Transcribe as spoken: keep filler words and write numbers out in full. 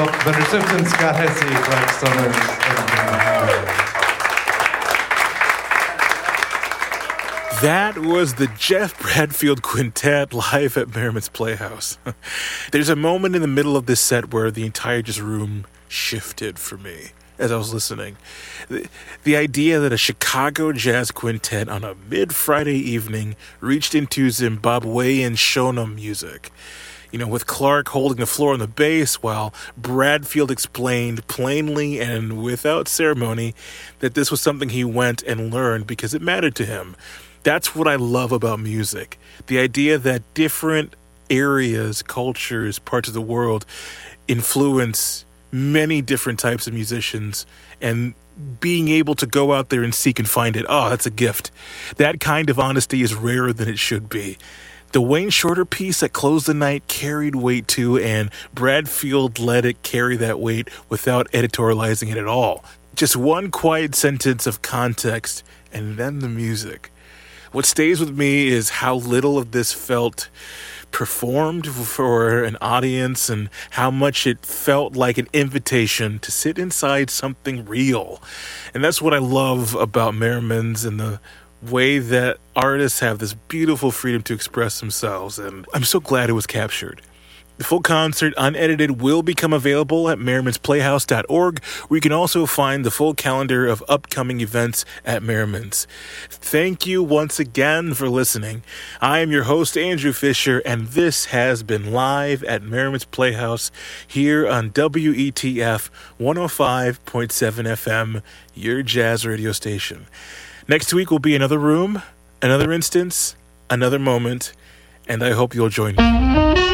but reception Scott Hesse, Clark Summers. That was the Jeff Bradfield Quintet live at Merriman's Playhouse. There's a moment in the middle of this set where the entire just room shifted for me as I was listening. The, the idea that a Chicago jazz quintet on a mid-Friday evening reached into Zimbabwean Shona music. You know, with Clark holding the floor on the bass while Bradfield explained plainly and without ceremony that this was something he went and learned because it mattered to him. That's what I love about music. The idea that different areas, cultures, parts of the world influence many different types of musicians, and being able to go out there and seek and find it. Oh, that's a gift. That kind of honesty is rarer than it should be. The Wayne Shorter piece that closed the night carried weight too, and Bradfield let it carry that weight without editorializing it at all. Just one quiet sentence of context, and then the music. What stays with me is how little of this felt performed for an audience and how much it felt like an invitation to sit inside something real. And that's what I love about Merriman's and the way that artists have this beautiful freedom to express themselves. And I'm so glad it was captured. The full concert, unedited, will become available at merrimans playhouse dot org, where you can also find the full calendar of upcoming events at Merriman's. Thank you once again for listening. I am your host, Andrew Fisher, and this has been Live at Merriman's Playhouse here on W E T F one oh five point seven F M, your jazz radio station. Next week will be another room, another instance, another moment, and I hope you'll join me.